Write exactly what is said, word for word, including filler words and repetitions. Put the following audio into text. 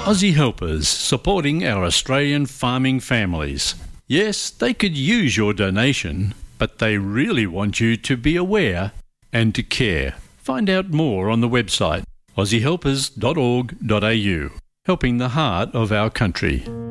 Aussie Helpers, supporting our Australian farming families. Yes, they could use your donation, but they really want you to be aware and to care. Find out more on the website aussie helpers dot org dot a u, helping the heart of our country.